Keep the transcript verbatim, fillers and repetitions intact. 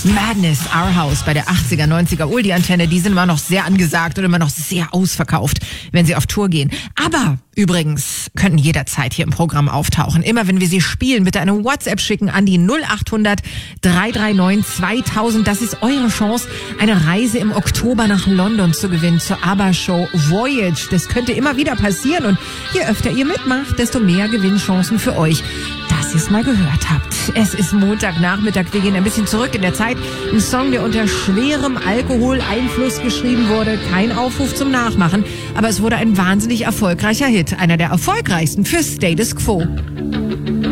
Madness, Our House bei der achtziger, neunziger Oldie-Antenne, die sind immer noch sehr angesagt und immer noch sehr ausverkauft, wenn sie auf Tour gehen. Aber übrigens könnten jederzeit hier im Programm auftauchen. Immer wenn wir sie spielen, bitte eine WhatsApp schicken an die null acht hundert, drei drei neun, zweitausend. Das ist eure Chance, eine Reise im Oktober nach London zu gewinnen zur ABBA-Show Voyage. Das könnte immer wieder passieren und je öfter ihr mitmacht, desto mehr Gewinnchancen für euch, dass ihr es mal gehört habt. Es ist Montagnachmittag, wir gehen ein bisschen zurück in der Zeit. Ein Song, der unter schwerem Alkoholeinfluss geschrieben wurde. Kein Aufruf zum Nachmachen, aber es wurde ein wahnsinnig erfolgreicher Hit. Einer der erfolgreichsten für Status Quo.